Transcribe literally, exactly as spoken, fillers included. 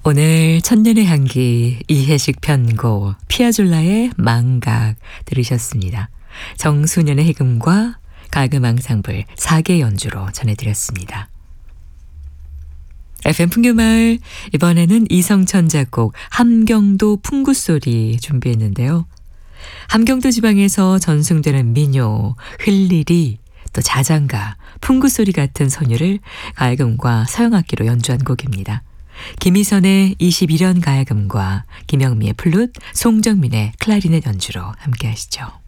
오늘 천년의 향기, 이해식 편고, 피아졸라의 망각 들으셨습니다. 정수년의 해금과 가금 앙상블 사 개 연주로 전해드렸습니다. 에프엠 풍류마을, 이번에는 이성천 작곡 함경도 풍구소리 준비했는데요. 함경도 지방에서 전승되는 민요, 흘리리, 또 자장가, 풍구소리 같은 선율을 가야금과 서영악기로 연주한 곡입니다. 김희선의 이십일 연 가야금과 김영미의 플룻, 송정민의 클라리넷 연주로 함께 하시죠.